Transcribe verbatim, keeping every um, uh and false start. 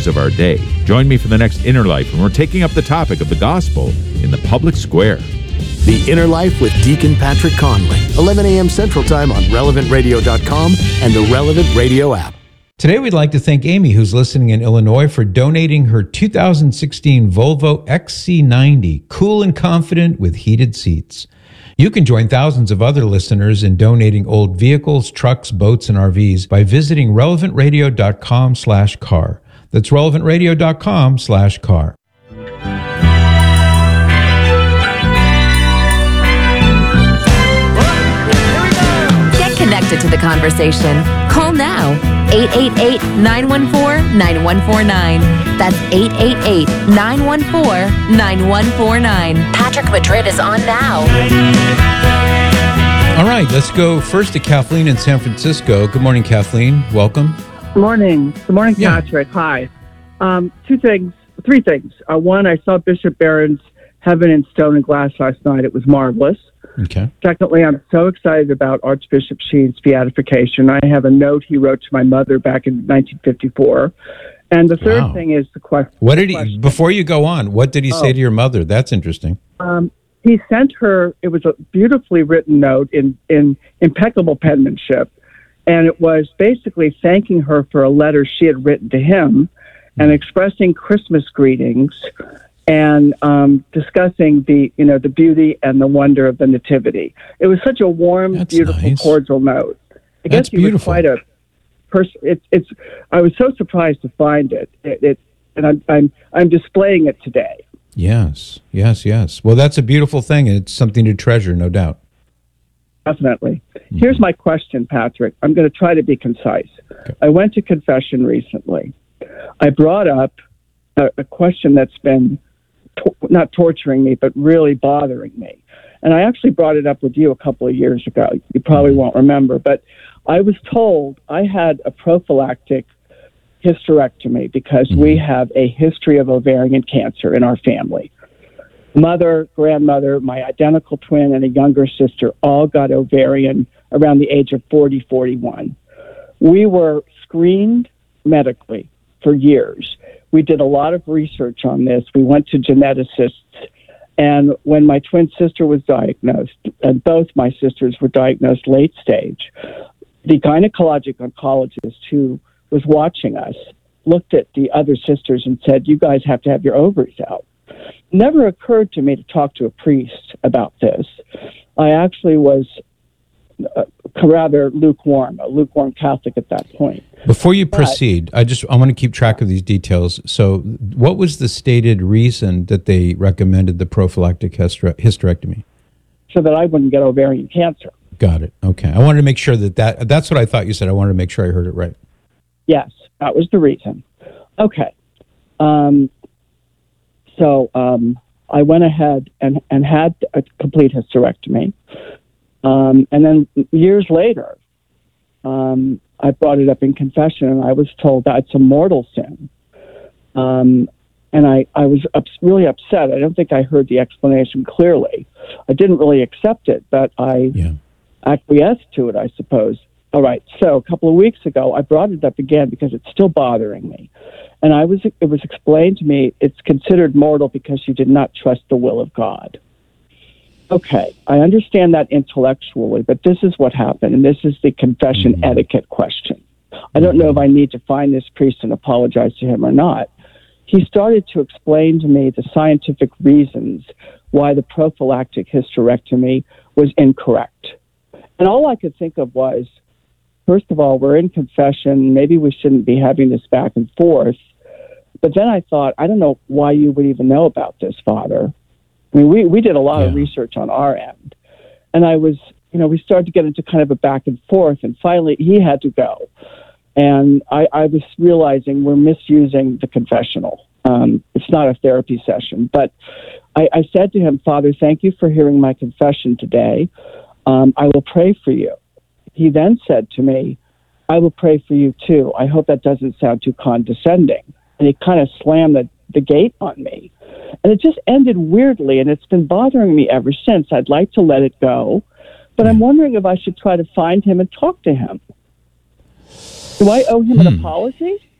issues of our day. Join me for the next Inner Life when we're taking up the topic of the gospel in the public square. The Inner Life with Deacon Patrick Conley, eleven a.m. Central Time on relevant radio dot com and the Relevant Radio app. Today, we'd like to thank Amy, who's listening in Illinois, for donating her two thousand sixteen Volvo X C ninety, cool and confident with heated seats. You can join thousands of other listeners in donating old vehicles, trucks, boats, and R Vs by visiting relevant radio dot com slash car. That's relevant radio dot com slash car. Get connected to the conversation. Call now. eight eight eight, nine one four, nine one four nine. That's eight eight eight, nine one four, nine one four nine. Patrick Madrid is on now. All right, let's go first to Kathleen in San Francisco. Good morning, Kathleen. Welcome. Good morning. Good morning, Yeah. Patrick. Hi. Um, two things, three things. Uh, one, I saw Bishop Barron's Heaven in Stone and Glass last night. It was marvelous. Okay. Secondly, I'm so excited about Archbishop Sheen's beatification. I have a note he wrote to my mother back in nineteen fifty-four. And the third Wow. thing is the question. What did he, question. before you go on, what did he Oh. say to your mother? That's interesting. Um, he sent her, it was a beautifully written note in, in impeccable penmanship. And it was basically thanking her for a letter she had written to him and expressing Christmas greetings and um, discussing the, you know, the beauty and the wonder of the Nativity. It was such a warm, That's beautiful, nice. cordial note. I That's guess he was beautiful. quite a person. It's, it's. I was so surprised to find it. It, it and I'm, I'm, I'm displaying it today. Yes, yes, yes. Well, that's a beautiful thing, and it's something to treasure, no doubt. Definitely. Here's my question, Patrick. I'm going to try to be concise. Okay. I went to confession recently. I brought up a, a question that's been to- not torturing me, but really bothering me. And I actually brought it up with you a couple of years ago. You probably won't remember, but I was told I had a prophylactic hysterectomy because Mm-hmm. we have a history of ovarian cancer in our family. Mother, grandmother, my identical twin, and a younger sister all got ovarian around the age of forty, forty-one. We were screened medically for years. We did a lot of research on this. We went to geneticists. And when my twin sister was diagnosed, and both my sisters were diagnosed late stage, the gynecologic oncologist who was watching us looked at the other sisters and said, "You guys have to have your ovaries out." Never occurred to me to talk to a priest about this. I actually was uh, rather lukewarm, a lukewarm Catholic at that point. Before you proceed, I just I want to keep track of these details. So, what was the stated reason that they recommended the prophylactic hyster- hysterectomy? So that I wouldn't get ovarian cancer. Got it. Okay. I wanted to make sure that, that that's what I thought you said. I wanted to make sure I heard it right. Yes, that was the reason. Okay. Um, so um, I went ahead and, and had a complete hysterectomy. Um, and then years later, um, I brought it up in confession, and I was told that's a mortal sin. Um, and I, I was ups- really upset. I don't think I heard the explanation clearly. I didn't really accept it, but I Yeah. acquiesced to it, I suppose. All right. So a couple of weeks ago, I brought it up again because it's still bothering me. And I was it was explained to me it's considered mortal because you did not trust the will of God. Okay, I understand that intellectually, but this is what happened, and this is the confession Mm-hmm. etiquette question. I don't know if I need to find this priest and apologize to him or not. He started to explain to me the scientific reasons why the prophylactic hysterectomy was incorrect. And all I could think of was, first of all, we're in confession. Maybe we shouldn't be having this back and forth. But then I thought, I don't know why you would even know about this, Father. I mean, we, we did a lot Yeah. of research on our end. And I was, you know, we started to get into kind of a back and forth. And finally, he had to go. And I, I was realizing we're misusing the confessional. Um, it's not a therapy session. But I, I said to him, Father, thank you for hearing my confession today. Um, I will pray for you. He then said to me, I will pray for you too. I hope that doesn't sound too condescending. And he kind of slammed the, the gate on me. And it just ended weirdly, and it's been bothering me ever since. I'd like to let it go, but I'm wondering if I should try to find him and talk to him. Do I owe him Hmm. an apology?